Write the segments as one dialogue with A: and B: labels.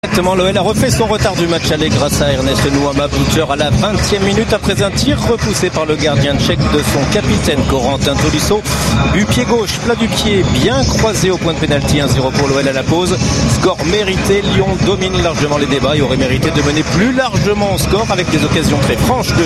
A: Exactement, l'OL a refait son retard du match aller grâce à Ernest Nouama, buteur à la 20e minute après un tir repoussé par le gardien tchèque de son capitaine Corentin Tolisso. Du pied gauche, plat du pied, bien croisé au point de pénalty, 1-0 pour l'OL à la pause. Score mérité, Lyon domine largement les débats et aurait mérité de mener plus largement au score avec des occasions très franches de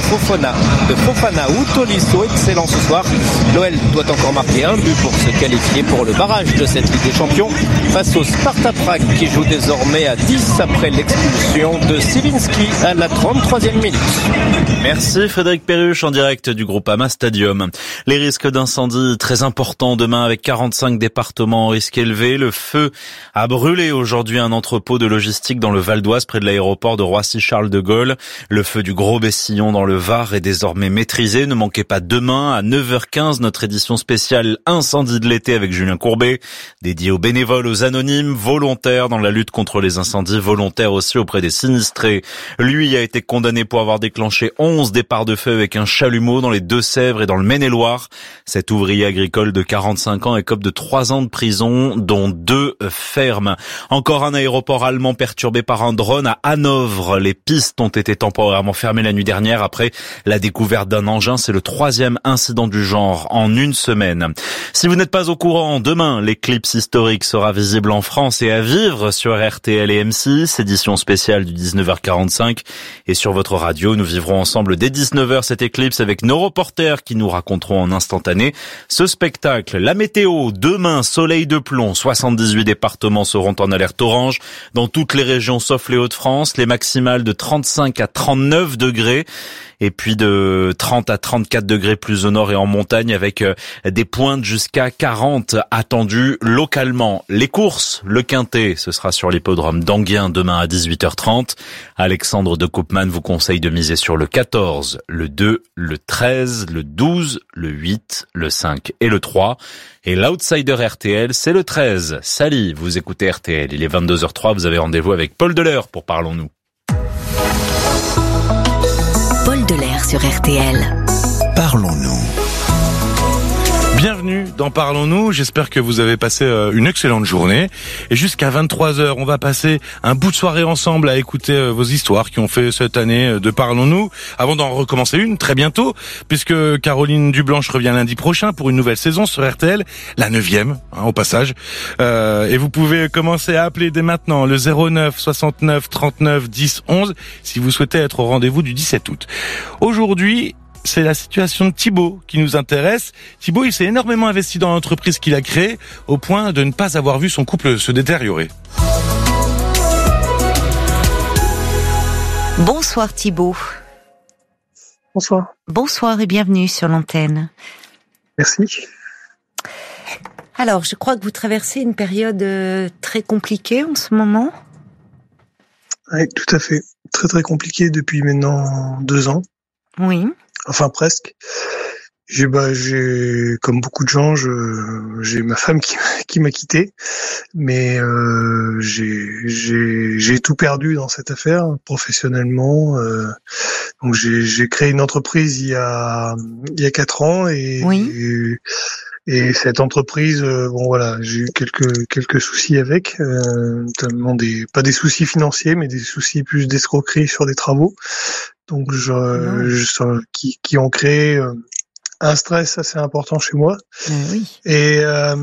A: Fofana ou Tolisso. Excellent ce soir. L'OL doit encore marquer un but pour se qualifier pour le barrage de cette Ligue des Champions face au Sparta Prague qui joue désormais à 10 après l'expulsion de Zieliński à la 33e minute.
B: Merci Frédéric Perruche en direct du Groupama Stadium. Les risques d'incendie très importants demain avec 45 départements en risque élevé. Le feu a brûlé aujourd'hui un entrepôt de logistique dans le Val d'Oise près de l'aéroport de Roissy-Charles de Gaulle. Le feu du Gros Bessillon dans le Var est désormais maîtrisé. Ne manquez pas demain à 9h15 notre édition spéciale Incendie de l'été avec Julien Courbet, dédiée aux bénévoles, aux anonymes, volontaires dans la lutte contre les incendies, volontaire aussi auprès des sinistrés. Lui a été condamné pour avoir déclenché 11 départs de feu avec un chalumeau dans les Deux-Sèvres et dans le Maine-et-Loire. Cet ouvrier agricole de 45 ans écope de 3 ans de prison, dont 2 fermes. Encore un aéroport allemand perturbé par un drone à Hanovre. Les pistes ont été temporairement fermées la nuit dernière après la découverte d'un engin. C'est le 3e incident du genre en une semaine. Si vous n'êtes pas au courant, demain, l'éclipse historique sera visible en France et à vivre sur RTL et M6, édition spéciale du 19h45. Et sur votre radio, nous vivrons ensemble dès 19h cette éclipse avec nos reporters qui nous raconteront en instantané ce spectacle. La météo, demain, soleil de plomb, 78 départements seront en alerte orange dans toutes les régions sauf les Hauts-de-France, les maximales de 35 à 39 degrés. Et puis de 30 à 34 degrés plus au nord et en montagne avec des pointes jusqu'à 40 attendues localement. Les courses, le Quintet, ce sera sur l'hippodrome d'Enghien demain à 18h30. Alexandre de Koopman vous conseille de miser sur le 14, le 2, le 13, le 12, le 8, le 5 et le 3. Et l'outsider RTL, c'est le 13. Salut, vous écoutez RTL. Il est 22h03, vous avez rendez-vous avec Paul Delair pour Parlons-nous.
C: Paul Delair sur RTL.
D: Parlons-nous. Bienvenue dans Parlons-nous, j'espère que vous avez passé une excellente journée. Et jusqu'à 23h, on va passer un bout de soirée ensemble à écouter vos histoires qui ont fait cette année de Parlons-nous. Avant d'en recommencer une, très bientôt, puisque Caroline Dublanche revient lundi prochain pour une nouvelle saison sur RTL, la 9e, au passage. Et vous pouvez commencer à appeler dès maintenant le 09 69 39 10 11 si vous souhaitez être au rendez-vous du 17 août. Aujourd'hui, c'est la situation de Thibaut qui nous intéresse. Thibaut, il s'est énormément investi dans l'entreprise qu'il a créée au point de ne pas avoir vu son couple se détériorer.
E: Bonsoir Thibaut.
F: Bonsoir.
E: Bonsoir et bienvenue sur l'antenne.
F: Merci.
E: Alors, je crois que vous traversez une période très compliquée en ce moment.
F: Oui, tout à fait. Très très compliqué depuis maintenant 2 ans.
E: Oui.
F: Enfin presque. J'ai comme beaucoup de gens, j'ai ma femme qui m'a quitté, mais j'ai tout perdu dans cette affaire professionnellement. Donc j'ai créé une entreprise il y a 4 ans et
E: oui.
F: Et cette entreprise, j'ai eu quelques soucis avec, notamment pas des soucis financiers, mais des soucis plus d'escroquerie sur des travaux. Donc qui ont créé un stress assez important chez moi.
E: Oui.
F: Et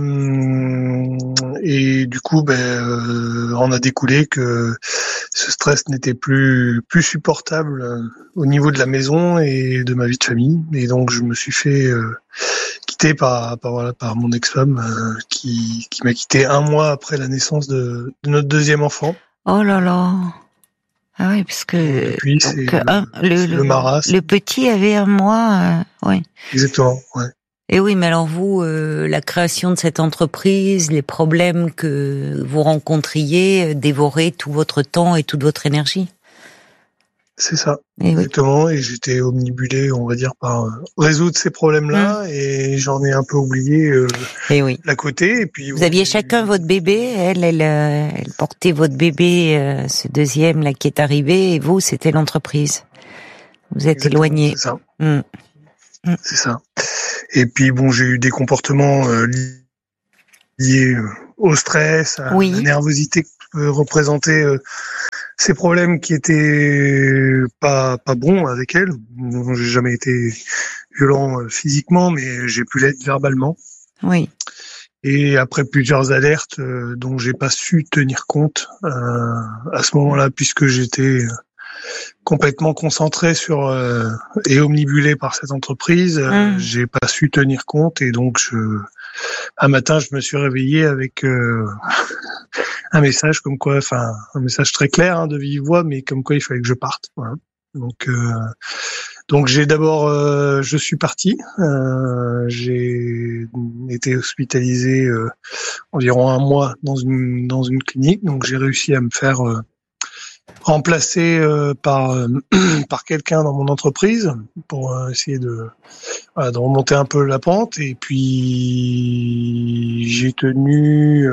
F: du coup, on a découlé que ce stress n'était plus supportable au niveau de la maison et de ma vie de famille. Et donc je me suis fait quitter par mon ex-femme qui m'a quitté 1 mois après la naissance de notre 2e enfant.
E: Oh là là. Ah oui, parce que
F: depuis, le marasme.
E: Le petit avait 1 mois, oui.
F: Exactement, ouais.
E: Et oui, mais alors vous, la création de cette entreprise, les problèmes que vous rencontriez, dévoraient tout votre temps et toute votre énergie.
F: C'est ça, exactement. Et j'étais omnibulé, on va dire, par résoudre ces problèmes-là, et j'en ai un peu oublié l'à côté. Et puis
E: vous aviez chacun votre bébé. Elle portait votre bébé, ce 2e là qui est arrivé, et vous, c'était l'entreprise. Vous êtes éloigné.
F: C'est ça. C'est ça. Et puis j'ai eu des comportements liés au stress, à la nervosité représentait ces problèmes qui étaient pas bons avec elle. J'ai jamais été violent physiquement, mais j'ai pu l'être verbalement.
E: Oui.
F: Et après plusieurs alertes dont j'ai pas su tenir compte à ce moment-là, puisque j'étais complètement concentré sur et omnibulé par cette entreprise, j'ai pas su tenir compte, et donc un matin je me suis réveillé avec un message comme quoi, enfin un message très clair de vive voix, mais comme quoi il fallait que je parte. Voilà. Donc j'ai d'abord, je suis parti. J'ai été hospitalisé environ un mois dans une clinique. Donc j'ai réussi à me faire remplacer par quelqu'un dans mon entreprise pour essayer de remonter un peu la pente. Et puis j'ai tenu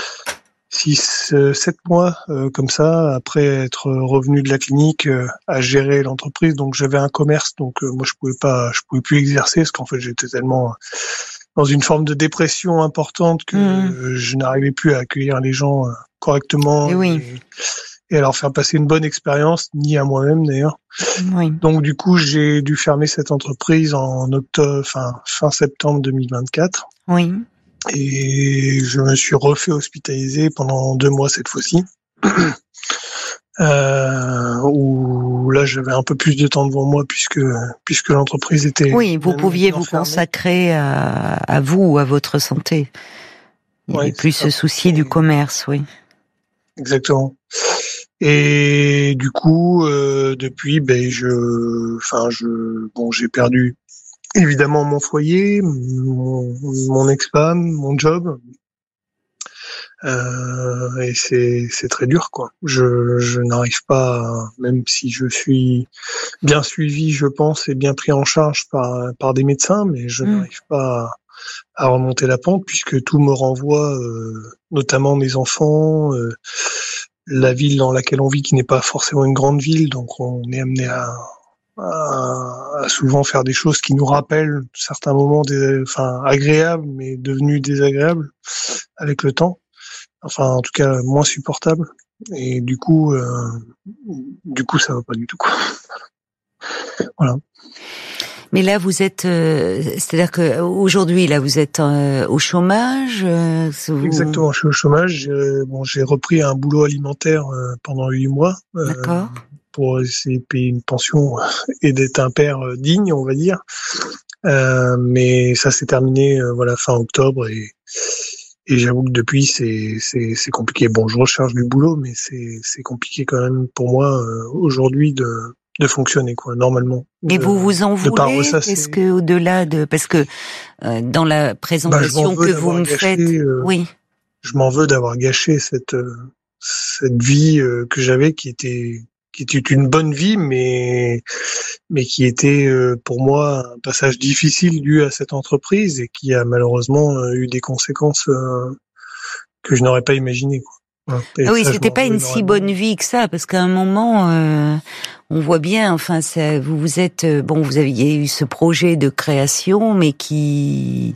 F: 7 mois comme ça, après être revenu de la clinique, à gérer l'entreprise. Donc j'avais un commerce, donc moi je pouvais plus exercer, parce qu'en fait j'étais tellement dans une forme de dépression importante que je n'arrivais plus à accueillir les gens correctement et à leur faire passer une bonne expérience, ni à moi-même d'ailleurs. Oui. Donc du coup j'ai dû fermer cette entreprise en fin septembre 2024.
E: Oui.
F: Et je me suis refait hospitaliser pendant 2 mois cette fois-ci, où là j'avais un peu plus de temps devant moi puisque l'entreprise était...
E: Oui, vous pouviez vous consacrer à vous, à votre santé. Il n'y avait plus ce souci du commerce, oui.
F: Exactement. Et du coup, depuis, j'ai perdu évidemment mon foyer, mon ex-femme, mon job, et c'est très dur, quoi. Je n'arrive pas, même si je suis bien suivi, je pense, et bien pris en charge par des médecins, mais je n'arrive pas à remonter la pente, puisque tout me renvoie, notamment mes enfants, la ville dans laquelle on vit, qui n'est pas forcément une grande ville, donc on est amené à souvent faire des choses qui nous rappellent certains moments agréables, mais devenus désagréables avec le temps. Enfin, en tout cas, moins supportables. Et du coup, ça va pas du tout, quoi. Voilà.
E: Mais là, vous êtes, c'est-à-dire que aujourd'hui, là, vous êtes au chômage.
F: Exactement, je suis au chômage. J'ai repris un boulot alimentaire pendant 8 mois.
E: D'accord.
F: Pour essayer de payer une pension et d'être un père digne, on va dire. Mais ça s'est terminé fin octobre, et j'avoue que depuis c'est compliqué. Bon, je recherche du boulot, mais c'est compliqué quand même pour moi aujourd'hui de fonctionner, quoi, normalement.
E: Et vous vous en voulez? Est-ce que au-delà parce que dans la présentation que vous me faites, oui,
F: je m'en veux d'avoir gâché cette vie que j'avais, qui était une bonne vie, mais qui était pour moi un passage difficile dû à cette entreprise, et qui a malheureusement eu des conséquences que je n'aurais pas imaginées, quoi.
E: Oui, c'était pas une si bonne vie que ça, parce qu'à un moment, on voit bien, enfin, vous êtes, vous aviez eu ce projet de création, mais qui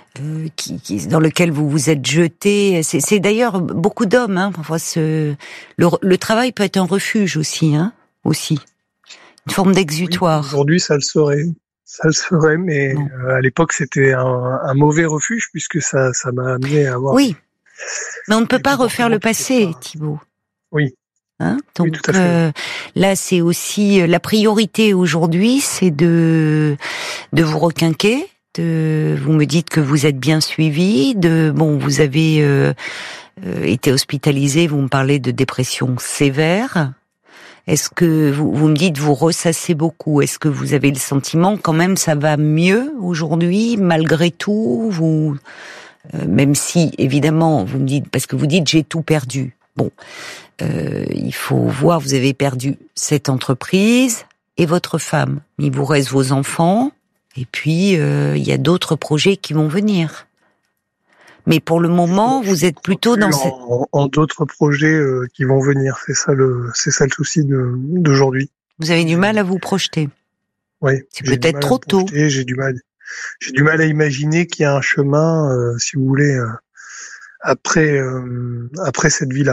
E: dans lequel vous vous êtes jeté. C'est d'ailleurs beaucoup d'hommes, parfois le travail peut être un refuge aussi, aussi. Une forme d'exutoire.
F: Oui, aujourd'hui, ça le serait, mais à l'époque, c'était un mauvais refuge, puisque ça m'a amené à avoir...
E: Oui, mais on ne peut pas refaire le passé, Thibaut.
F: Oui.
E: Donc
F: oui, tout à fait.
E: Là, c'est aussi la priorité aujourd'hui, c'est de vous requinquer. Vous me dites que vous êtes bien suivi. Vous avez été hospitalisé. Vous me parlez de dépression sévère. Est-ce que vous me dites vous ressassez beaucoup? Est-ce que vous avez le sentiment quand même ça va mieux aujourd'hui malgré tout? Même si évidemment vous me dites, parce que vous dites j'ai tout perdu. Bon, il faut voir, vous avez perdu cette entreprise et votre femme. Il vous reste vos enfants. Et puis, il y a d'autres projets qui vont venir. Mais pour le moment, vous êtes plutôt dans
F: en d'autres projets qui vont venir. C'est ça le souci d'aujourd'hui.
E: Vous avez du mal à vous projeter.
F: Oui.
E: C'est peut-être trop tôt.
F: J'ai du mal à imaginer qu'il y a un chemin, si vous voulez, après cette vie-là, quoi.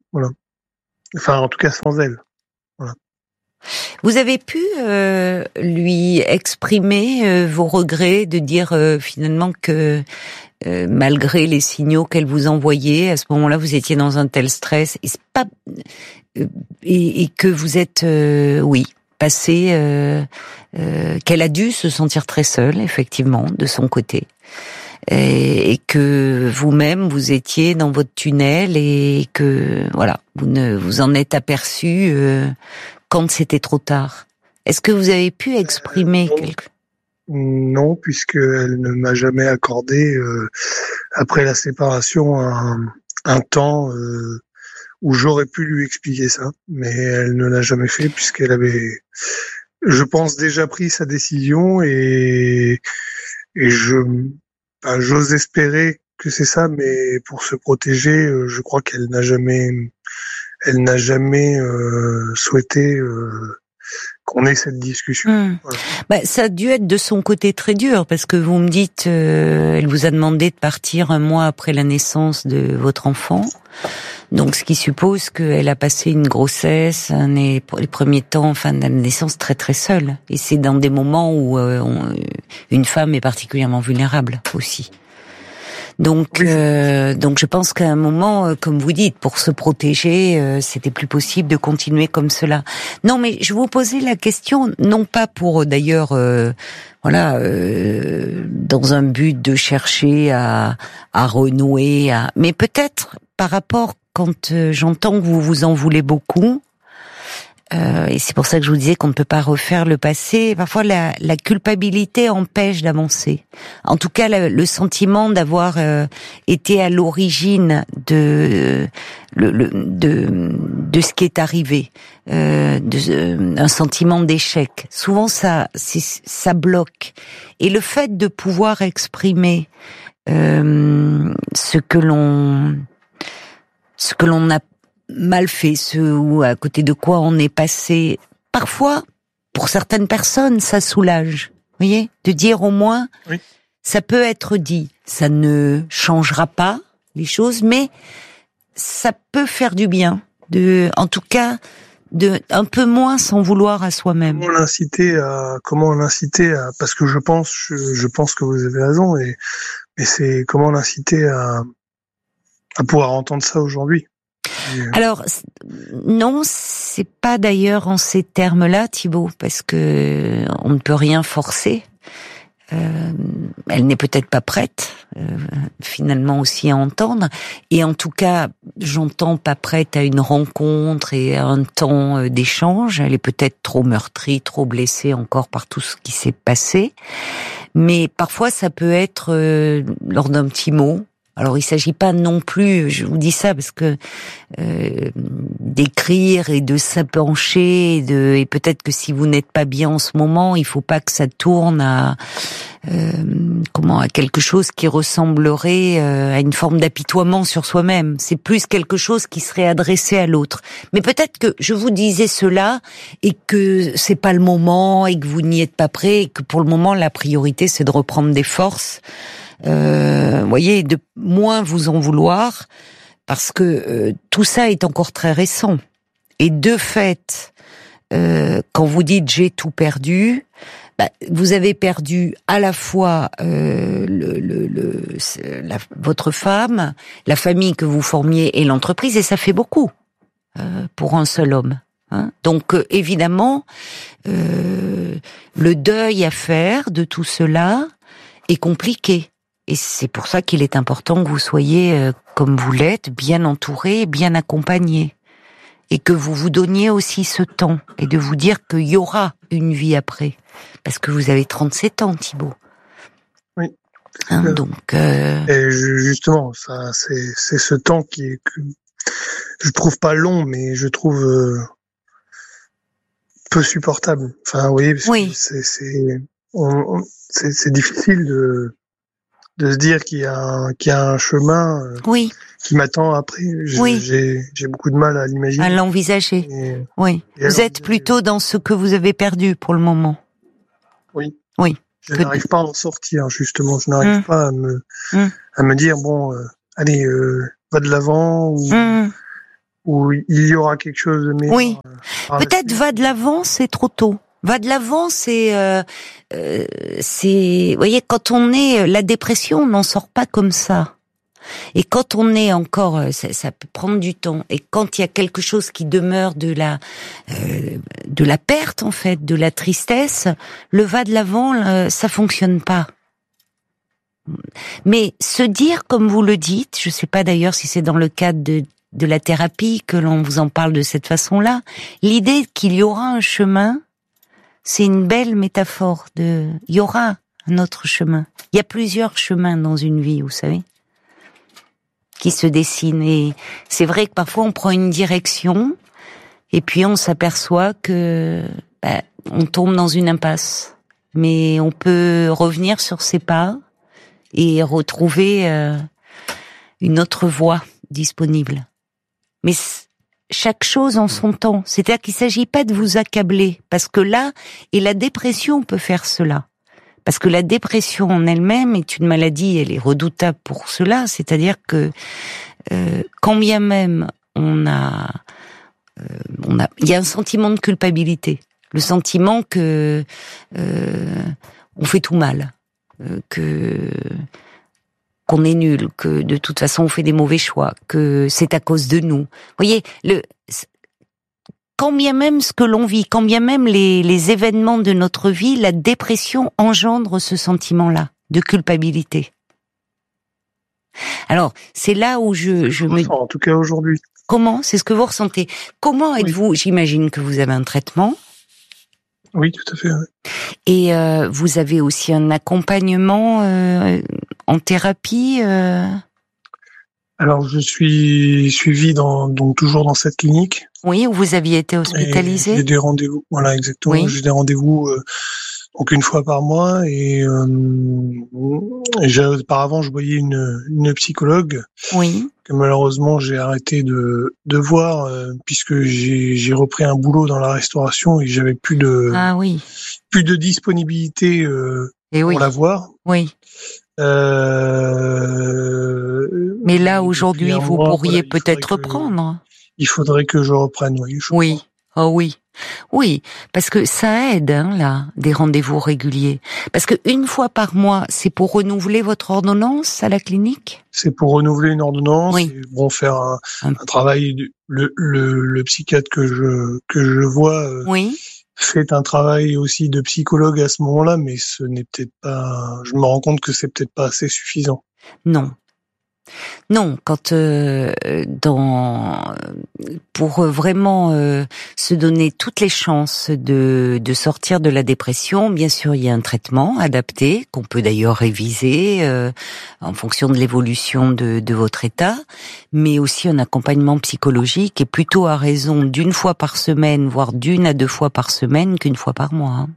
F: Voilà. Enfin, en tout cas, sans elle. Voilà.
E: Vous avez pu lui exprimer vos regrets, de dire finalement que malgré les signaux qu'elle vous envoyait, à ce moment-là, vous étiez dans un tel stress, et c'est pas et que vous êtes passé, qu'elle a dû se sentir très seule, effectivement, de son côté. Et que vous-même vous étiez dans votre tunnel et que voilà, vous ne vous en êtes aperçu quand c'était trop tard. Est-ce que vous avez pu exprimer quelque...
F: Non, puisqu'elle ne m'a jamais accordé après la séparation un temps où j'aurais pu lui expliquer ça, mais elle ne l'a jamais fait puisqu'elle avait, je pense, déjà pris sa décision et j'ose espérer que c'est ça, mais pour se protéger, je crois qu'elle n'a jamais souhaité qu'on ait cette discussion. Voilà.
E: Ça a dû être de son côté très dur, parce que vous me dites, elle vous a demandé de partir un mois après la naissance de votre enfant. Donc, ce qui suppose qu'elle a passé une grossesse, les premiers temps, de la naissance, très très seule. Et c'est dans des moments où une femme est particulièrement vulnérable aussi. Donc je pense qu'à un moment, comme vous dites, pour se protéger, c'était plus possible de continuer comme cela. Non, mais je vous posais la question, non pas pour d'ailleurs, dans un but de chercher à renouer, mais peut-être par rapport quand j'entends que vous vous en voulez beaucoup. Et c'est pour ça que je vous disais qu'on ne peut pas refaire le passé. Parfois, la culpabilité empêche d'avancer. En tout cas, le sentiment d'avoir été à l'origine de ce qui est arrivé, un sentiment d'échec. Souvent, ça bloque. Et le fait de pouvoir exprimer ce que l'on a mal fait, ou à côté de quoi on est passé. Parfois, pour certaines personnes, ça soulage. Vous voyez, de dire au moins, oui, ça peut être dit. Ça ne changera pas les choses, mais ça peut faire du bien. En tout cas, un peu moins s'en vouloir à soi-même.
F: Comment l'inciter à, parce que je pense que vous avez raison, mais c'est comment l'inciter à pouvoir entendre ça aujourd'hui.
E: Alors, non, c'est pas d'ailleurs en ces termes-là, Thibaut, parce que on ne peut rien forcer. Elle n'est peut-être pas prête, finalement aussi à entendre. Et en tout cas, j'entends pas prête à une rencontre et à un temps d'échange. Elle est peut-être trop meurtrie, trop blessée encore par tout ce qui s'est passé. Mais parfois, ça peut être lors d'un petit mot. Alors, il s'agit pas non plus, je vous dis ça parce que d'écrire et de s'apencher, et peut-être que si vous n'êtes pas bien en ce moment, il faut pas que ça tourne à quelque chose qui ressemblerait à une forme d'apitoiement sur soi-même. C'est plus quelque chose qui serait adressé à l'autre. Mais peut-être que je vous disais cela et que c'est pas le moment et que vous n'y êtes pas prêt et que pour le moment la priorité c'est de reprendre des forces. Voyez, de moins vous en vouloir, parce que tout ça est encore très récent. Et de fait, quand vous dites j'ai tout perdu, vous avez perdu à la fois votre femme, la famille que vous formiez et l'entreprise, et ça fait beaucoup pour un seul homme. Hein. Donc évidemment, le deuil à faire de tout cela est compliqué. Et c'est pour ça qu'il est important que vous soyez, comme vous l'êtes, bien entouré, bien accompagné. Et que vous vous donniez aussi ce temps. Et de vous dire qu'il y aura une vie après. Parce que vous avez 37 ans, Thibaut.
F: Oui.
E: Hein, donc.
F: Et justement, ça, c'est ce temps que je trouve pas long, mais je trouve peu supportable. Enfin, oui, parce que c'est difficile de se dire qu'il y a un chemin qui m'attend après. J'ai beaucoup de mal à l'imaginer.
E: À l'envisager. Vous êtes plutôt dans ce que vous avez perdu pour le moment.
F: Oui.
E: Oui.
F: Je n'arrive pas à en sortir, justement. Je n'arrive pas à me dire, bon, allez, va de l'avant, où il y aura quelque chose de meilleur.
E: Oui. Peut-être va de l'avant, c'est trop tôt. Va de l'avant, c'est, vous voyez, quand on est la dépression, on n'en sort pas comme ça. Et quand on est encore, ça peut prendre du temps. Et quand il y a quelque chose qui demeure de la perte en fait, de la tristesse, le va de l'avant, ça fonctionne pas. Mais se dire, comme vous le dites, je sais pas d'ailleurs si c'est dans le cadre de la thérapie que l'on vous en parle de cette façon-là, l'idée qu'il y aura un chemin, c'est une belle métaphore il y aura un autre chemin. Il y a plusieurs chemins dans une vie, vous savez, qui se dessinent. Et c'est vrai que parfois on prend une direction et puis on s'aperçoit que on tombe dans une impasse. Mais on peut revenir sur ses pas et retrouver une autre voie disponible. Mais chaque chose en son temps. C'est-à-dire qu'il ne s'agit pas de vous accabler, parce que là, et la dépression peut faire cela. Parce que la dépression en elle-même est une maladie, elle est redoutable pour cela. C'est-à-dire que quand bien même il y a un sentiment de culpabilité, le sentiment que on fait tout mal, qu'on est nul, que de toute façon on fait des mauvais choix, que c'est à cause de nous. Vous voyez, quand bien même ce que l'on vit, quand bien même les événements de notre vie, la dépression engendre ce sentiment-là de culpabilité. Alors, c'est là où je me...
F: En tout cas aujourd'hui.
E: Comment ? C'est ce que vous ressentez. Comment êtes-vous ? J'imagine que vous avez un traitement.
F: Oui, tout à fait. Oui.
E: Et vous avez aussi un accompagnement en thérapie
F: Alors, je suis suivi donc toujours dans cette clinique.
E: Oui, où vous aviez été hospitalisé.
F: J'ai des rendez-vous. Voilà, exactement. Oui. J'ai des rendez-vous donc une fois par mois et auparavant je voyais une psychologue.
E: Oui.
F: Que malheureusement j'ai arrêté de voir puisque j'ai repris un boulot dans la restauration et j'avais plus de disponibilité pour la voir.
E: Oui. Mais là aujourd'hui vous pourriez peut-être reprendre.
F: Il faudrait que je reprenne, oui.
E: Oui. Oh oui. Oui, parce que ça aide, là, des rendez-vous réguliers. Parce que une fois par mois, c'est pour renouveler votre ordonnance à la clinique ?
F: C'est pour renouveler une ordonnance,
E: oui.
F: Et bon, faire un travail. Le psychiatre que je vois
E: oui.
F: fait un travail aussi de psychologue à ce moment-là, mais ce n'est peut-être pas. Je me rends compte que c'est peut-être pas assez suffisant.
E: Non, quand pour vraiment se donner toutes les chances de sortir de la dépression, bien sûr, il y a un traitement adapté qu'on peut d'ailleurs réviser en fonction de l'évolution de votre état, mais aussi un accompagnement psychologique et plutôt à raison d'une fois par semaine, voire d'une à 2 fois par semaine qu'une fois par mois.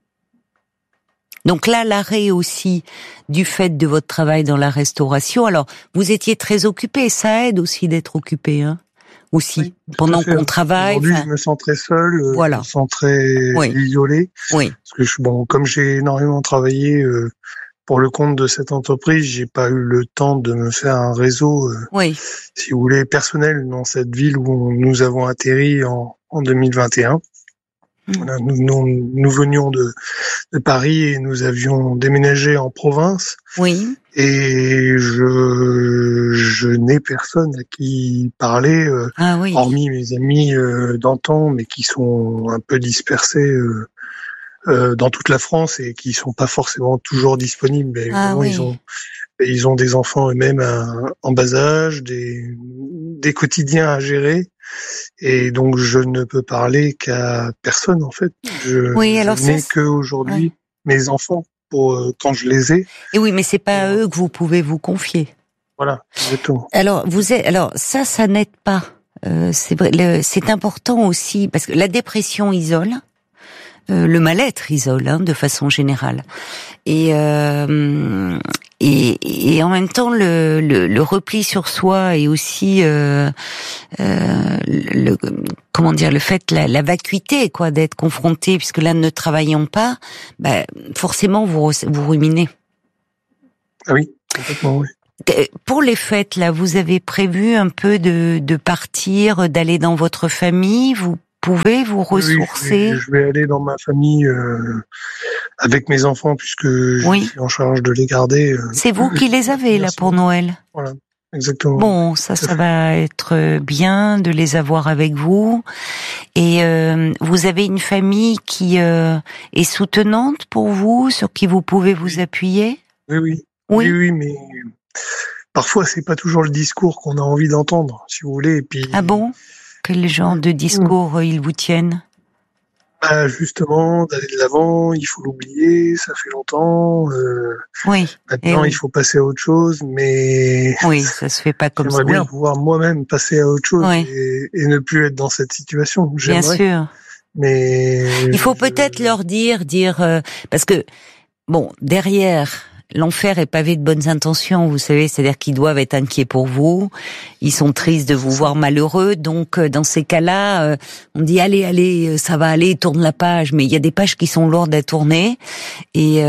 E: Donc là, l'arrêt aussi du fait de votre travail dans la restauration. Alors, vous étiez très occupé, ça aide aussi d'être occupé, aussi, oui, pendant qu'on travaille.
F: Aujourd'hui, je me sens très seul,
E: voilà.
F: Je me sens très isolé.
E: Oui.
F: Parce que comme j'ai énormément travaillé pour le compte de cette entreprise, j'ai pas eu le temps de me faire un réseau, si vous voulez, personnel dans cette ville où nous avons atterri en 2021. Voilà, nous venions de Paris et nous avions déménagé en province.
E: Oui.
F: Et je n'ai personne à qui parler, hormis mes amis d'antan, mais qui sont un peu dispersés dans toute la France et qui sont pas forcément toujours disponibles. Mais ils ont des enfants eux-mêmes en bas âge, des quotidiens à gérer. Et donc je ne peux parler qu'à personne en fait. Je n'ai qu'aujourd'hui mes enfants pour quand je les ai.
E: Et oui, mais c'est pas à eux que vous pouvez vous confier.
F: Voilà, exactement.
E: Alors ça n'aide pas. C'est vrai, c'est important aussi parce que la dépression isole. Le mal-être isole, de façon générale. Et en même temps, le repli sur soi et aussi le fait la vacuité, d'être confronté, puisque là, ne travaillant pas, forcément, vous ruminez.
F: Ah oui, complètement, oui.
E: Pour les fêtes, là, vous avez prévu un peu de partir, d'aller dans votre famille. Vous pouvez vous ressourcer?
F: Oui, je vais aller dans ma famille avec mes enfants puisque je suis en charge de les garder.
E: C'est vous qui les avez là pour Noël?
F: Voilà, exactement.
E: Bon, ça va être bien de les avoir avec vous. Et vous avez une famille qui est soutenante pour vous, sur qui vous pouvez vous appuyer?
F: Oui, mais parfois c'est pas toujours le discours qu'on a envie d'entendre, si vous voulez. Et puis,
E: ah bon? Quel genre de discours ils vous tiennent?
F: Justement, d'aller de l'avant, il faut l'oublier, ça fait longtemps. Maintenant, il faut passer à autre chose, mais
E: oui, ça se fait pas comme ça.
F: J'aimerais bien pouvoir moi-même passer à autre chose et ne plus être dans cette situation.
E: Bien sûr.
F: Mais
E: il faut peut-être leur dire parce que bon, derrière. L'enfer est pavé de bonnes intentions, vous savez, c'est-à-dire qu'ils doivent être inquiets pour vous, ils sont tristes de vous voir malheureux, donc dans ces cas-là, on dit allez, ça va aller, tourne la page, mais il y a des pages qui sont lourdes à tourner, et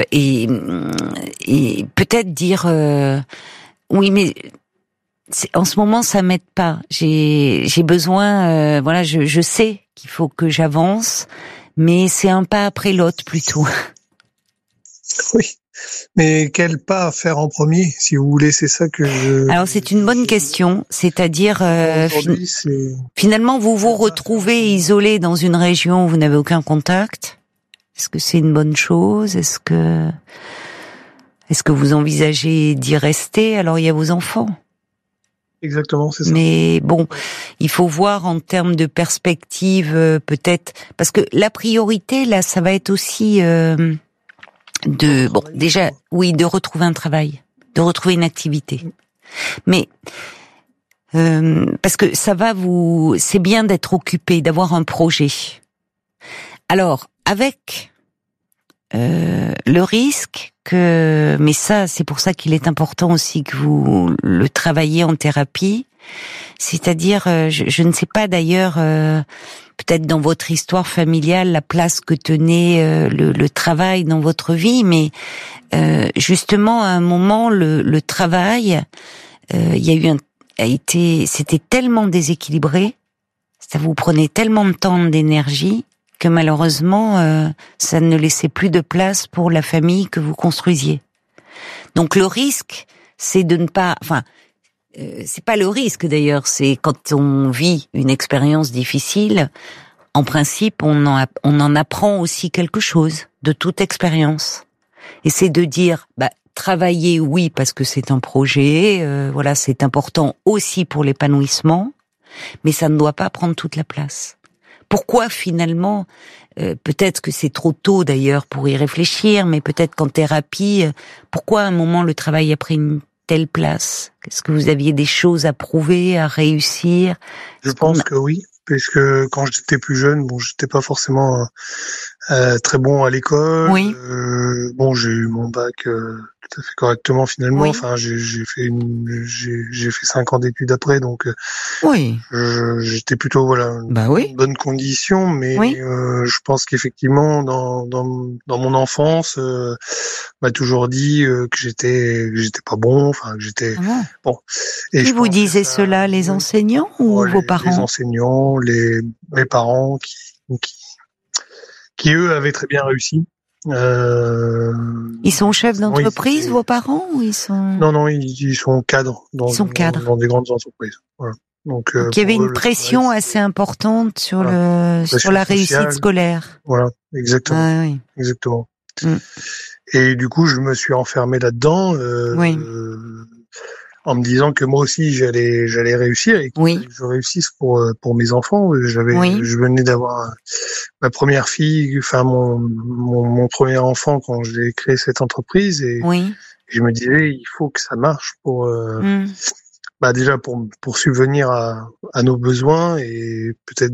E: peut-être dire oui, mais en ce moment ça m'aide pas, j'ai besoin, voilà, je sais qu'il faut que j'avance, mais c'est un pas après l'autre plutôt.
F: Oui. Mais quel pas faire en premier, si vous voulez, c'est ça que je...
E: Alors c'est une bonne question, c'est-à-dire finalement vous vous retrouvez isolé dans une région où vous n'avez aucun contact. Est-ce que c'est une bonne chose? Est-ce que vous envisagez d'y rester? Alors il y a vos enfants.
F: Exactement, c'est ça.
E: Mais bon, il faut voir en termes de perspective peut-être, parce que la priorité là, ça va être aussi de retrouver un travail, de retrouver une activité. Mais parce que c'est bien d'être occupé, d'avoir un projet. Alors avec le risque mais ça c'est pour ça qu'il est important aussi que vous le travaillez en thérapie. C'est-à-dire, je ne sais pas d'ailleurs, peut-être dans votre histoire familiale, la place que tenait le travail dans votre vie, mais justement à un moment, le travail, c'était tellement déséquilibré, ça vous prenait tellement de temps, d'énergie, que malheureusement, ça ne laissait plus de place pour la famille que vous construisiez. Donc le risque, c'est de ne pas, c'est pas le risque d'ailleurs, c'est quand on vit une expérience difficile, en principe on en apprend aussi quelque chose de toute expérience. Et c'est de dire travailler oui parce que c'est un projet, c'est important aussi pour l'épanouissement, mais ça ne doit pas prendre toute la place. Pourquoi finalement, peut-être que c'est trop tôt d'ailleurs pour y réfléchir, mais peut-être qu'en thérapie, pourquoi à un moment le travail a pris une telle place? Est-ce que vous aviez des choses à prouver, à réussir?
F: Je pense que oui, puisque quand j'étais plus jeune, j'étais pas forcément très bon à l'école.
E: Oui.
F: J'ai eu mon bac tout à fait correctement finalement.
E: Oui.
F: Enfin, j'ai fait 5 ans d'études après, donc
E: oui.
F: J'étais plutôt une bonne condition, mais je pense qu'effectivement dans mon enfance, on m'a toujours dit que j'étais pas bon, que j'étais bon. Et
E: qui vous disait cela, les enseignants ou vos parents?
F: Les enseignants, mes parents qui eux avaient très bien réussi.
E: Ils sont chefs d'entreprise, vos parents, ou ils sont...
F: Non, ils sont cadres dans des grandes entreprises. Voilà. Donc
E: il y avait une pression assez importante sur la réussite scolaire.
F: Voilà, exactement.
E: Ah, oui.
F: Exactement. Et du coup, je me suis enfermé là-dedans. En me disant que moi aussi j'allais réussir et que je réussisse pour mes enfants. Je venais d'avoir ma première fille, mon premier enfant quand j'ai créé cette entreprise et je me disais il faut que ça marche pour déjà pour subvenir à nos besoins et peut-être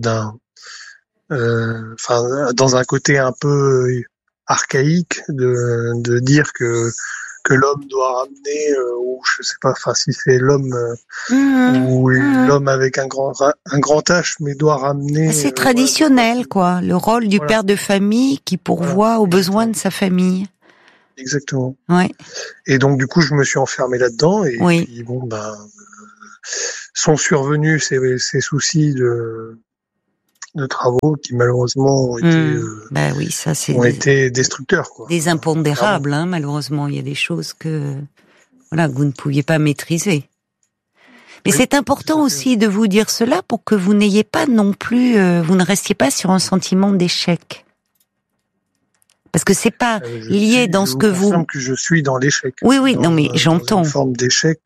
F: dans un côté un peu archaïque de dire que l'homme doit ramener, ou je sais pas, si c'est l'homme ou l'homme avec un grand H, mais doit ramener.
E: C'est traditionnel, quoi. Le rôle du père de famille qui pourvoit aux besoins de sa famille.
F: Exactement.
E: Ouais.
F: Et donc du coup, je me suis enfermé là-dedans et
E: Oui.
F: puis bon, sont survenus ces soucis de travaux qui malheureusement
E: Oui, ça c'est
F: ont été destructeurs, quoi.
E: des impondérables, hein, malheureusement. Il y a des choses que vous ne pouviez pas maîtriser. Mais
F: Oui,
E: c'est important aussi de vous dire cela pour que vous n'ayez pas non plus, vous ne restiez pas sur un sentiment d'échec. Parce que c'est pas lié dans ce que vous...
F: Je confirme que je suis dans l'échec.
E: Oui, non mais j'entends.
F: Dans une forme d'échec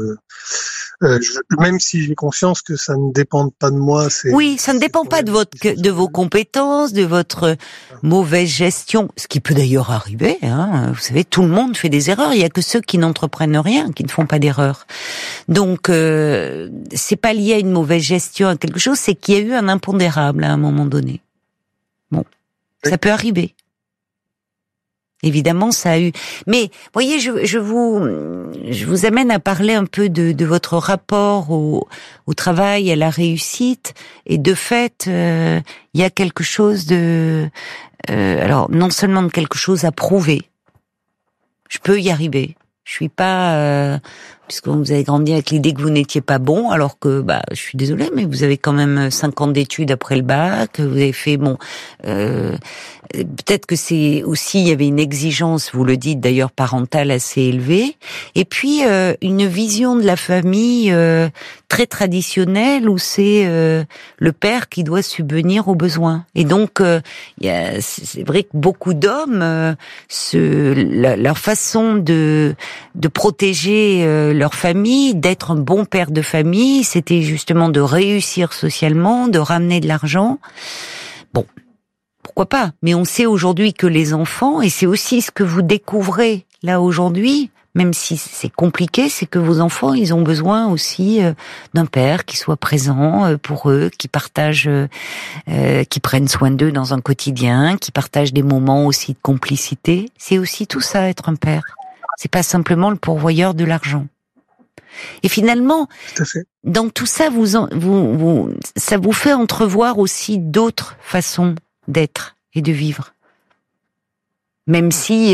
F: même si j'ai conscience que ça ne dépend pas de moi.
E: Oui, ça ne dépend pas de vos compétences, de votre mauvaise gestion, ce qui peut d'ailleurs arriver. Hein. Vous savez, tout le monde fait des erreurs. Il y a que ceux qui n'entreprennent rien, qui ne font pas d'erreurs. Donc, c'est pas lié à une mauvaise gestion, à quelque chose. C'est qu'il y a eu un impondérable à un moment donné. Bon, ça peut arriver. Évidemment, ça a eu. Mais voyez, je vous amène à parler un peu de votre rapport au travail, à la réussite, et de fait, il y a quelque chose alors non seulement de quelque chose à prouver. Je peux y arriver. Je suis pas, puisque vous avez grandi avec l'idée que vous n'étiez pas bon, alors que, je suis désolée, mais vous avez quand même 5 ans d'études après le bac, vous avez fait, peut-être que c'est aussi, il y avait une exigence, vous le dites d'ailleurs, parentale assez élevée, et puis une vision de la famille très traditionnelle où c'est le père qui doit subvenir aux besoins. Et donc, c'est vrai que beaucoup d'hommes, leur façon de protéger leur famille, d'être un bon père de famille, c'était justement de réussir socialement, de ramener de l'argent. Bon, pourquoi pas? Mais on sait aujourd'hui que les enfants, et c'est aussi ce que vous découvrez là aujourd'hui, même si c'est compliqué, c'est que vos enfants, ils ont besoin aussi d'un père qui soit présent pour eux, qui partage, qui prenne soin d'eux dans un quotidien, qui partage des moments aussi de complicité. C'est aussi tout ça, être un père. C'est pas simplement le pourvoyeur de l'argent. Et finalement,
F: tout à fait.
E: Dans tout ça, ça vous fait entrevoir aussi d'autres façons d'être et de vivre. Même si,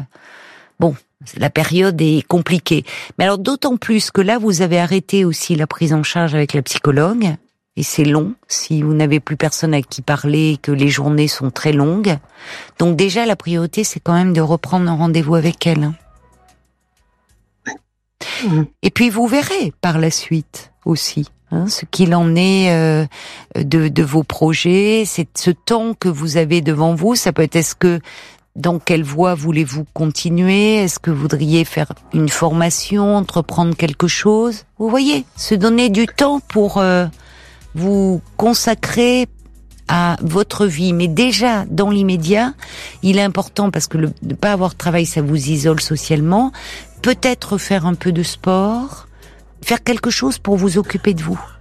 E: la période est compliquée. Mais alors d'autant plus que là, vous avez arrêté aussi la prise en charge avec la psychologue, et c'est long, si vous n'avez plus personne à qui parler, que les journées sont très longues. Donc déjà, la priorité, c'est quand même de reprendre un rendez-vous avec elle. Hein. Et puis vous verrez par la suite aussi ce qu'il en est de vos projets, c'est ce temps que vous avez devant vous. Ça peut être, dans quelle voie voulez-vous continuer? Est-ce que vous voudriez faire une formation, entreprendre quelque chose? Vous voyez, se donner du temps pour vous consacrer à votre vie. Mais déjà, dans l'immédiat, il est important, parce que ne pas avoir de travail, ça vous isole socialement, peut-être faire un peu de sport, faire quelque chose pour vous occuper de vous.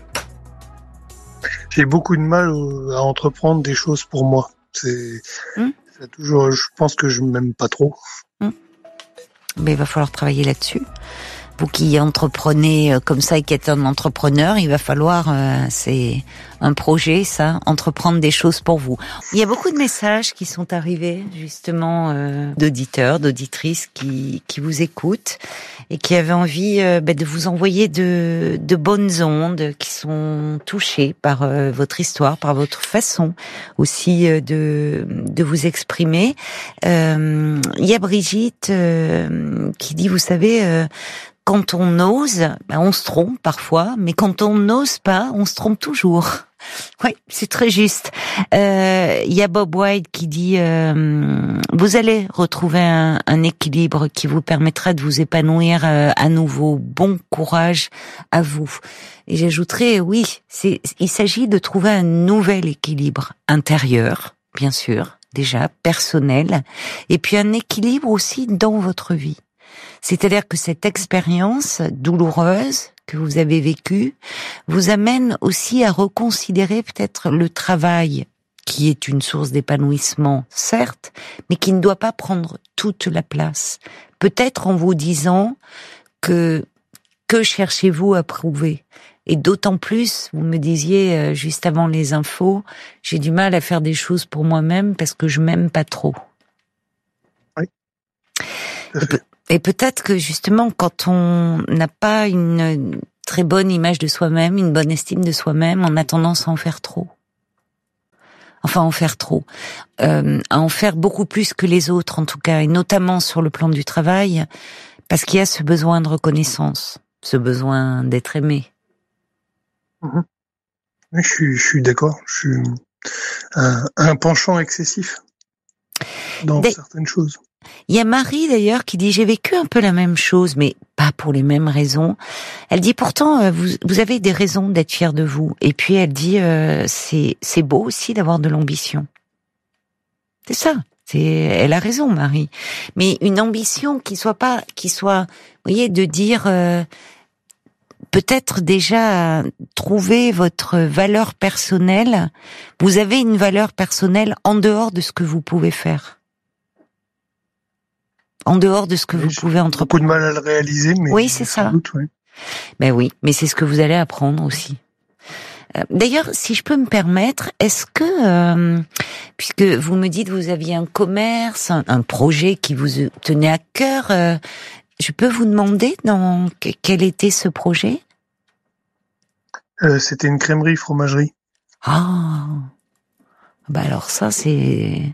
F: J'ai beaucoup de mal à entreprendre des choses pour moi. C'est toujours, je pense que je m'aime pas trop.
E: Mais il va falloir travailler là-dessus. Vous qui entreprenez comme ça et qui êtes un entrepreneur, il va falloir, c'est un projet, ça, entreprendre des choses pour vous. Il y a beaucoup de messages qui sont arrivés, justement, d'auditeurs, d'auditrices qui vous écoutent et qui avaient envie de vous envoyer de bonnes ondes, qui sont touchés par votre histoire, par votre façon aussi de vous exprimer. Il y a Brigitte qui dit, vous savez, quand on ose, on se trompe parfois, mais quand on n'ose pas, on se trompe toujours. Oui, c'est très juste. Il y a Bob White qui dit vous allez retrouver un équilibre qui vous permettra de vous épanouir à nouveau. Bon courage à vous. Et j'ajouterais, oui, il s'agit de trouver un nouvel équilibre intérieur, bien sûr, déjà personnel, et puis un équilibre aussi dans votre vie. C'est-à-dire que cette expérience douloureuse que vous avez vécue vous amène aussi à reconsidérer peut-être le travail, qui est une source d'épanouissement, certes, mais qui ne doit pas prendre toute la place. Peut-être en vous disant que cherchez-vous à prouver? Et d'autant plus, vous me disiez juste avant les infos, j'ai du mal à faire des choses pour moi-même parce que je m'aime pas trop.
F: Oui.
E: Et peut-être que justement, quand on n'a pas une très bonne image de soi-même, une bonne estime de soi-même, on a tendance à en faire trop. Enfin, en faire trop. À en faire beaucoup plus que les autres, en tout cas, et notamment sur le plan du travail, parce qu'il y a ce besoin de reconnaissance, ce besoin d'être aimé.
F: Oui, je suis d'accord. Je suis un penchant excessif dans certaines choses.
E: Il y a Marie d'ailleurs qui dit: j'ai vécu un peu la même chose, mais pas pour les mêmes raisons. Elle dit pourtant vous avez des raisons d'être fière de vous. Et puis elle dit c'est beau aussi d'avoir de l'ambition. C'est ça. Elle a raison, Marie. Mais une ambition qui soit, vous voyez, de dire peut-être déjà trouver votre valeur personnelle. Vous avez une valeur personnelle en dehors de ce que vous pouvez faire. En dehors de ce que vous pouvez entreprendre.
F: Beaucoup de mal à le réaliser, mais
E: oui, c'est ça.
F: Doute, oui.
E: Ben oui, mais c'est ce que vous allez apprendre aussi. D'ailleurs, si je peux me permettre, est-ce que, puisque vous me dites que vous aviez un commerce, un projet qui vous tenait à cœur, je peux vous demander quel était ce projet ?
F: C'était une crèmerie fromagerie.
E: Ah, bah alors ça c'est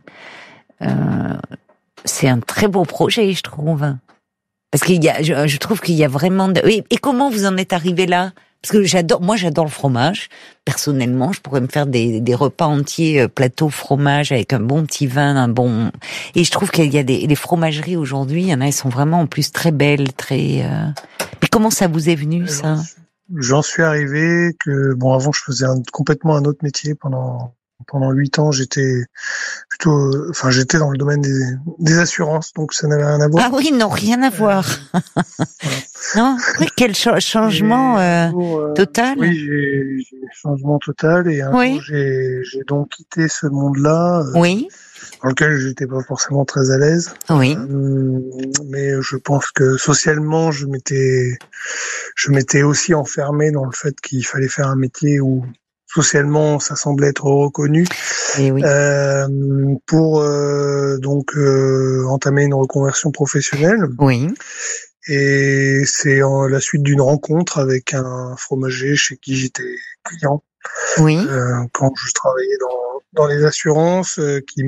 E: un très beau projet, je trouve. Parce qu'il y a, je trouve qu'il y a vraiment et comment vous en êtes arrivé là? Parce que j'adore le fromage. Personnellement, je pourrais me faire des repas entiers, plateau fromage avec un bon petit vin, et je trouve qu'il y a les fromageries aujourd'hui, il y en a, elles sont vraiment en plus très belles, très, mais comment ça vous est venu, ça?
F: J'en suis arrivé que, avant, je faisais complètement un autre métier pendant 8 ans, j'étais dans le domaine des assurances, donc ça n'avait rien à voir.
E: Ah oui, non, rien à voir. Non, oui, quel changement total.
F: Oui, j'ai changement total, et un jour, j'ai donc quitté ce monde-là.
E: Oui.
F: Dans lequel j'étais pas forcément très à l'aise.
E: Oui.
F: Mais je pense que socialement, je m'étais aussi enfermé dans le fait qu'il fallait faire un métier où socialement, ça semblait être reconnu.
E: Et oui.
F: Pour entamer une reconversion professionnelle.
E: Oui.
F: Et c'est la suite d'une rencontre avec un fromager chez qui j'étais client.
E: Oui.
F: Quand je travaillais dans les assurances, avec qui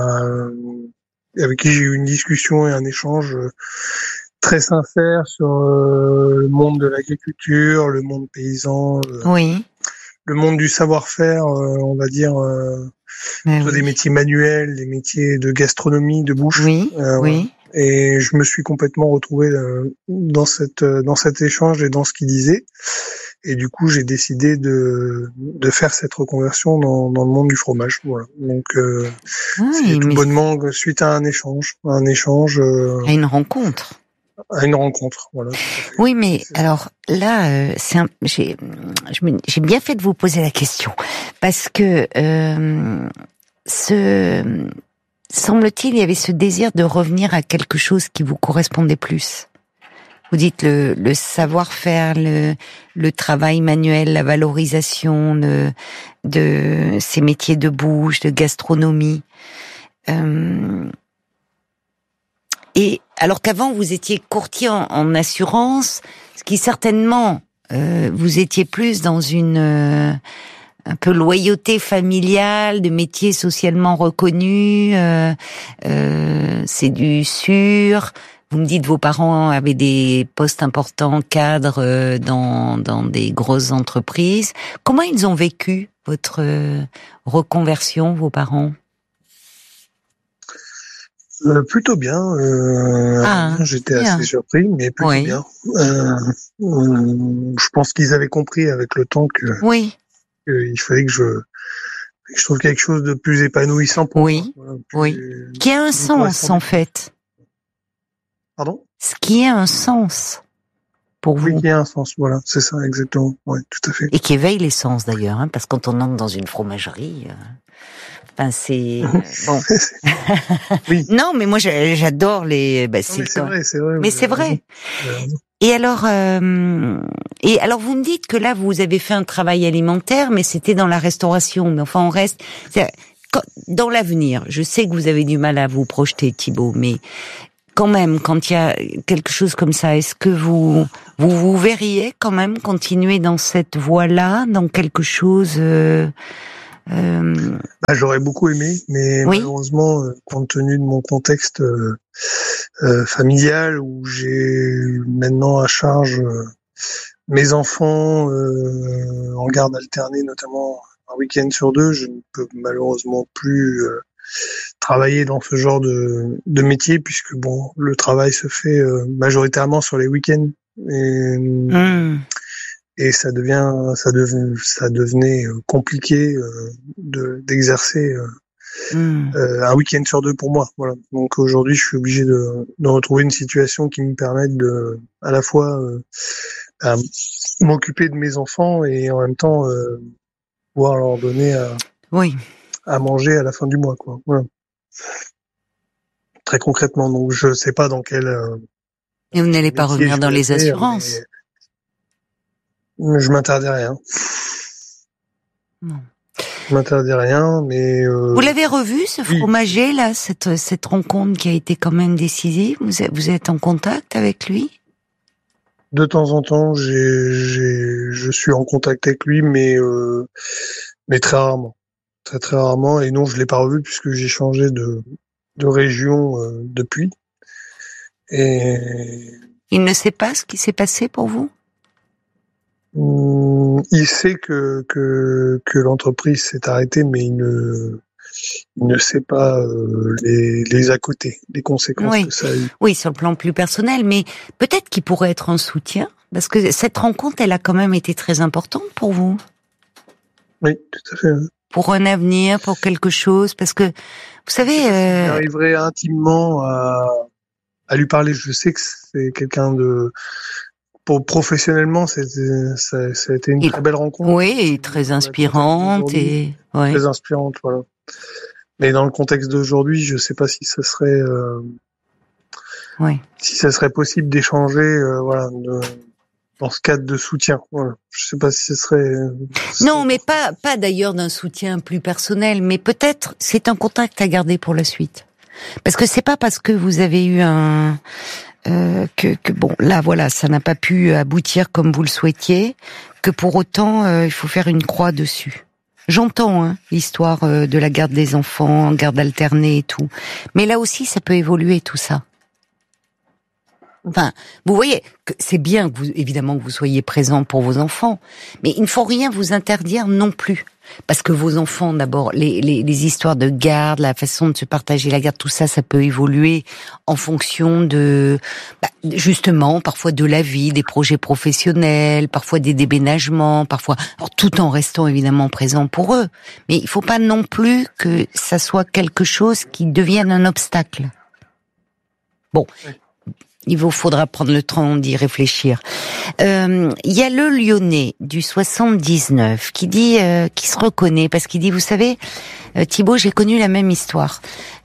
F: j'ai eu une discussion et un échange très sincère sur le monde de l'agriculture, le monde paysan.
E: Oui.
F: Le monde du savoir-faire, on va dire, des métiers manuels, des métiers de gastronomie, de bouche.
E: Oui, oui.
F: Et je me suis complètement retrouvé dans cet échange et dans ce qu'il disait. Et du coup, j'ai décidé de faire cette reconversion dans le monde du fromage. Voilà. Donc, c'est tout bonnement suite à un échange. À une rencontre. À une rencontre, voilà.
E: Oui, mais alors là, j'ai bien fait de vous poser la question, parce que semble-t-il, il y avait ce désir de revenir à quelque chose qui vous correspondait plus. Vous dites le savoir-faire, le travail manuel, la valorisation de ces métiers de bouche, de gastronomie. Et alors qu'avant vous étiez courtier en assurance, ce qui certainement vous étiez plus dans une un peu loyauté familiale, de métiers socialement reconnus, c'est du sûr. Vous me dites vos parents avaient des postes importants, cadres dans des grosses entreprises. Comment ils ont vécu votre reconversion, vos parents?
F: Plutôt bien. J'étais assez surpris, mais plutôt bien. Je pense qu'ils avaient compris avec le temps que il fallait que je trouve quelque chose de plus épanouissant pour moi. Voilà,
E: qui a un sens en fait.
F: Pardon?
E: Ce qui a un sens pour vous.
F: Oui, qui a un sens, voilà, c'est ça, exactement. Oui, tout à fait.
E: Et qui éveille les sens d'ailleurs, hein, parce que quand on entre dans une fromagerie, c'est bon.
F: Oui.
E: Non, mais moi j'adore les.
F: C'est vrai.
E: Mais c'est vrai. Et alors, vous me dites que là vous avez fait un travail alimentaire, mais c'était dans la restauration. Mais enfin, on reste dans l'avenir. Je sais que vous avez du mal à vous projeter, Thibaut, mais quand même, quand il y a quelque chose comme ça, est-ce que vous verriez quand même continuer dans cette voie-là, dans quelque chose
F: J'aurais beaucoup aimé, mais
E: oui.
F: Malheureusement, compte tenu de mon contexte familial, où j'ai maintenant à charge mes enfants en garde alternée, notamment un week-end sur 2, je ne peux malheureusement plus travailler dans ce genre de métier, puisque bon, le travail se fait majoritairement sur les week-ends. Et ça devenait compliqué d'exercer un week-end sur 2 pour moi. Voilà. Donc aujourd'hui, je suis obligé de retrouver une situation qui me permette de à la fois m'occuper de mes enfants et en même temps pouvoir leur donner à manger à la fin du mois, quoi. Voilà. Très concrètement, donc je sais pas dans quel.
E: Et vous n'allez pas revenir dans les assurances.
F: Je m'interdis rien.
E: Non.
F: Je m'interdis rien, mais.
E: Vous l'avez revu, ce fromager là, cette rencontre qui a été quand même décisive. Vous êtes en contact avec lui?
F: De temps en temps, je suis en contact avec lui, mais très rarement, très rarement. Et non, je l'ai pas revu puisque j'ai changé de région depuis. Et
E: il ne sait pas ce qui s'est passé pour vous?
F: Il sait que l'entreprise s'est arrêtée, mais il ne sait pas les à côté, les conséquences que ça a eu.
E: Oui, sur le plan plus personnel, mais peut-être qu'il pourrait être un soutien, parce que cette rencontre, elle a quand même été très importante pour vous.
F: Oui, tout à fait.
E: Pour un avenir, pour quelque chose, parce que, vous savez...
F: J'arriverai intimement à lui parler. Je sais que c'est quelqu'un de... Professionnellement, ça a été une très belle rencontre.
E: Oui, très inspirante.
F: Très inspirante, voilà. Mais dans le contexte d'aujourd'hui, je sais pas si ça serait... si ça serait possible d'échanger dans ce cadre de soutien. Voilà. Je sais pas si ce serait...
E: Non, mais pas d'ailleurs d'un soutien plus personnel, mais peut-être c'est un contact à garder pour la suite. Parce que c'est pas parce que vous avez eu que bon, là voilà, ça n'a pas pu aboutir comme vous le souhaitiez, que pour autant il faut faire une croix dessus. J'entends l'histoire de la garde des enfants, garde alternée et tout, mais là aussi ça peut évoluer tout ça. Enfin, vous voyez, que c'est bien que évidemment que vous soyez présent pour vos enfants, mais il ne faut rien vous interdire non plus. Parce que vos enfants, d'abord, les histoires de garde, la façon de se partager la garde, tout ça, ça peut évoluer en fonction de, justement, parfois de la vie, des projets professionnels, parfois des déménagements, parfois, alors, tout en restant évidemment présent pour eux. Mais il faut pas non plus que ça soit quelque chose qui devienne un obstacle. Bon. Il vous faudra prendre le temps d'y réfléchir. Il y a le Lyonnais du 79 qui dit, qui se reconnaît parce qu'il dit, vous savez, Thibaut, j'ai connu la même histoire.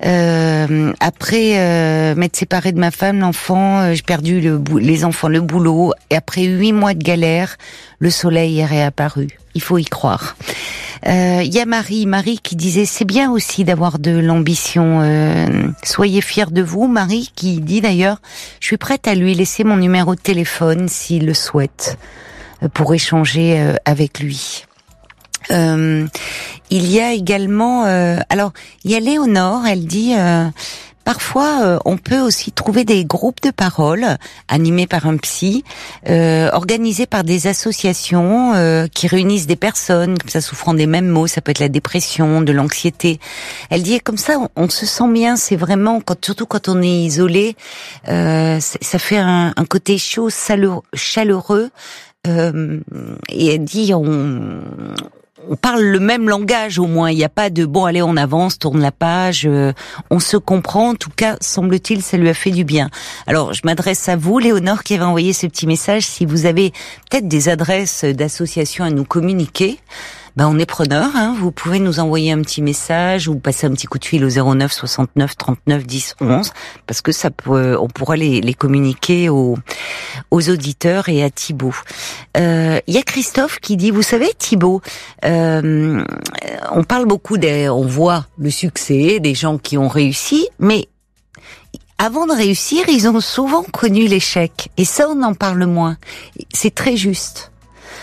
E: Après m'être séparée de ma femme, l'enfant, j'ai perdu les enfants, le boulot, et après 8 mois de galère, le soleil est réapparu. Il faut y croire. Il y a Marie qui disait, c'est bien aussi d'avoir de l'ambition. Soyez fiers de vous. Marie qui dit d'ailleurs, je suis prête à lui laisser mon numéro de téléphone s'il le souhaite pour échanger avec lui. Il y a également, alors il y a Léonore, elle dit, parfois on peut aussi trouver des groupes de parole animés par un psy, organisés par des associations qui réunissent des personnes comme ça souffrant des mêmes maux. Ça peut être la dépression, de l'anxiété. Elle dit, comme ça on se sent bien. C'est vraiment, surtout quand on est isolé, ça fait un côté chaud, chaleureux. Et elle dit, on parle le même langage au moins, il n'y a pas de bon allez on avance, tourne la page, on se comprend, en tout cas semble-t-il ça lui a fait du bien. Alors je m'adresse à vous Léonore qui avait envoyé ce petit message, si vous avez peut-être des adresses d'associations à nous communiquer, on est preneur, vous pouvez nous envoyer un petit message ou passer un petit coup de fil au 09 69 39 10 11 parce que on pourra les communiquer aux auditeurs et à Thibaut. Il y a Christophe qui dit, vous savez Thibaut, on parle beaucoup on voit le succès des gens qui ont réussi, mais avant de réussir, ils ont souvent connu l'échec. Et ça, on en parle moins. C'est très juste.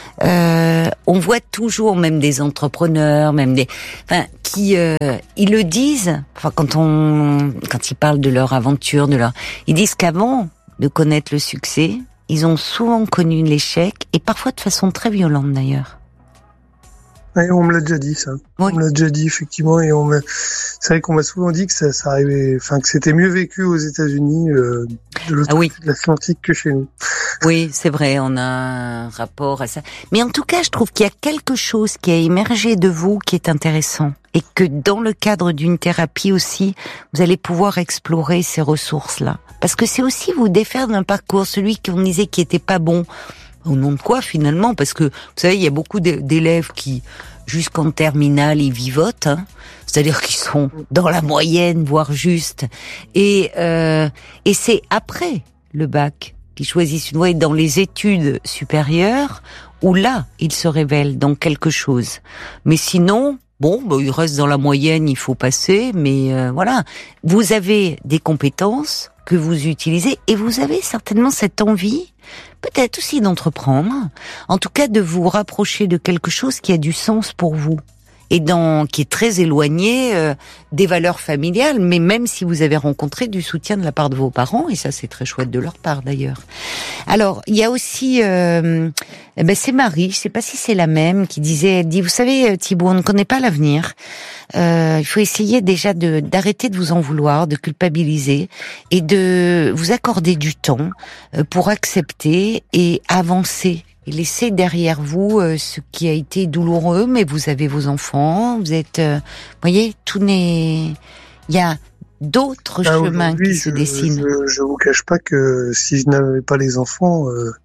E: On voit toujours, même des entrepreneurs, qui ils le disent. Enfin, quand ils parlent de leur aventure, ils disent qu'avant de connaître le succès, ils ont souvent connu l'échec et parfois de façon très violente d'ailleurs.
F: Ouais, on me l'a déjà dit ça. Oui. On me l'a déjà dit effectivement et c'est vrai qu'on m'a souvent dit que ça arrivait, enfin que c'était mieux vécu aux États-Unis de l'autre côté de l'Atlantique que chez nous.
E: Oui, c'est vrai, on a un rapport à ça. Mais en tout cas, je trouve qu'il y a quelque chose qui a émergé de vous qui est intéressant et que dans le cadre d'une thérapie aussi, vous allez pouvoir explorer ces ressources-là. Parce que c'est aussi vous défaire d'un parcours, celui qu'on disait qui était pas bon. Au nom de quoi finalement? Parce que vous savez, il y a beaucoup d'élèves qui, jusqu'en terminale, ils vivotent, hein. C'est-à-dire qu'ils sont dans la moyenne, voire juste. Et c'est après le bac qu'ils choisissent une voie, et dans les études supérieures, où là, ils se révèlent dans quelque chose. Mais sinon, ils restent dans la moyenne, il faut passer, mais voilà. Vous avez des compétences que vous utilisez, et vous avez certainement cette envie, peut-être aussi d'entreprendre, en tout cas de vous rapprocher de quelque chose qui a du sens pour vous, et qui est très éloigné des valeurs familiales, mais même si vous avez rencontré du soutien de la part de vos parents, et ça c'est très chouette de leur part d'ailleurs. Alors, il y a aussi, c'est Marie, je sais pas si c'est la même, elle dit, vous savez Thibaut, on ne connaît pas l'avenir, il faut essayer déjà d'arrêter de vous en vouloir, de culpabiliser, et de vous accorder du temps pour accepter et avancer. Et laissez derrière vous ce qui a été douloureux, mais vous avez vos enfants, vous êtes, voyez, il y a d'autres chemins qui se dessinent.
F: Je vous cache pas que si je n'avais pas les enfants,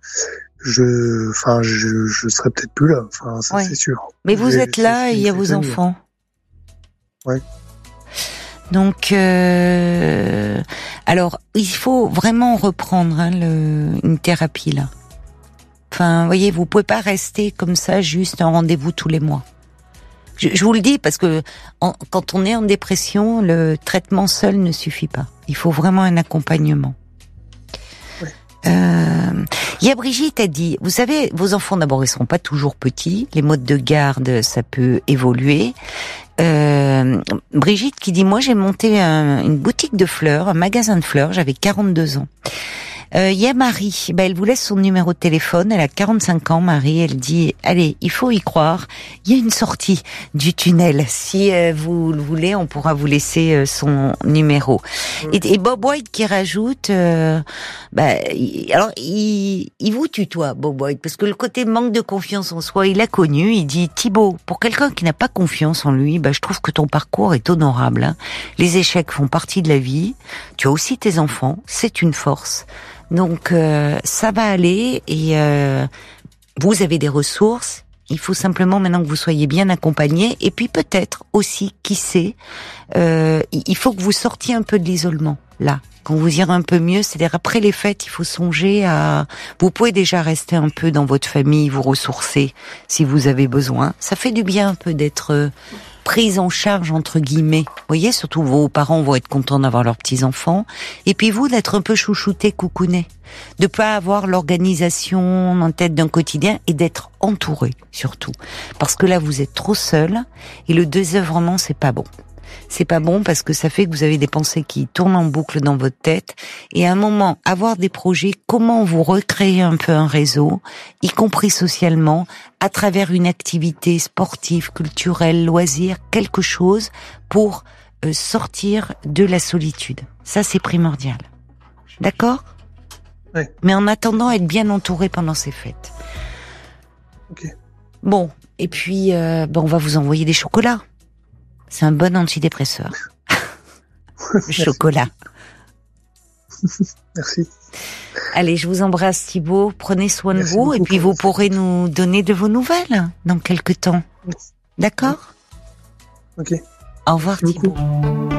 F: je serais peut-être plus là. Enfin, ça c'est sûr.
E: Mais vous êtes là et il y a vos enfants.
F: Ouais.
E: Donc, alors, il faut vraiment reprendre une thérapie là. Enfin, vous voyez, vous pouvez pas rester comme ça, juste en rendez-vous tous les mois. Je vous le dis parce que quand on est en dépression, le traitement seul ne suffit pas. Il faut vraiment un accompagnement. Ouais. Il y a Brigitte a dit, vous savez, vos enfants d'abord ils seront pas toujours petits, les modes de garde ça peut évoluer. Brigitte qui dit, moi j'ai monté une boutique de fleurs, un magasin de fleurs, j'avais 42 ans. Il y a Marie, elle vous laisse son numéro de téléphone, elle a 45 ans, Marie, elle dit, allez, il faut y croire, il y a une sortie du tunnel, si vous le voulez, on pourra vous laisser son numéro. Et Bob White qui rajoute, alors il vous tutoie, Bob White, parce que le côté manque de confiance en soi, il l'a connu, il dit, Thibaut, pour quelqu'un qui n'a pas confiance en lui, je trouve que ton parcours est honorable, hein. Les échecs font partie de la vie, tu as aussi tes enfants, c'est une force. Donc ça va aller et vous avez des ressources. Il faut simplement maintenant que vous soyez bien accompagnés et puis peut-être aussi, qui sait, il faut que vous sortiez un peu de l'isolement. Là, quand vous irez un peu mieux, c'est-à-dire après les fêtes, il faut songer à. Vous pouvez déjà rester un peu dans votre famille, vous ressourcer si vous avez besoin. Ça fait du bien un peu d'être prise en charge entre guillemets. Vous voyez, surtout vos parents vont être contents d'avoir leurs petits enfants, et puis vous d'être un peu chouchouté, coucouné, de pas avoir l'organisation en tête d'un quotidien et d'être entouré surtout, parce que là vous êtes trop seul et le désœuvrement c'est pas bon. C'est pas bon parce que ça fait que vous avez des pensées qui tournent en boucle dans votre tête et à un moment, avoir des projets, comment vous recréer un peu un réseau, y compris socialement, à travers une activité sportive, culturelle, loisir, quelque chose pour sortir de la solitude. Ça, c'est primordial. D'accord ?
F: Oui.
E: Mais en attendant, être bien entouré pendant ces fêtes.
F: Ok.
E: Bon, et puis, on va vous envoyer des chocolats. C'est un bon antidépresseur. Le chocolat.
F: Merci.
E: Allez, je vous embrasse Thibaut. Prenez soin de vous.
F: Beaucoup,
E: et puis vous pourrez nous donner de vos nouvelles dans quelques temps. D'accord ?
F: Ok.
E: Au revoir Thibaut.